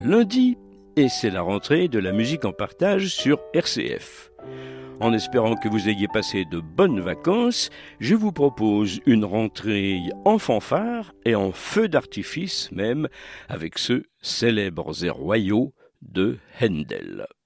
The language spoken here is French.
lundi et c'est la rentrée de la musique en partage sur RCF. En espérant que vous ayez passé de bonnes vacances, je vous propose une rentrée en fanfare et en feu d'artifice même avec ceux célèbres et royaux de Handel.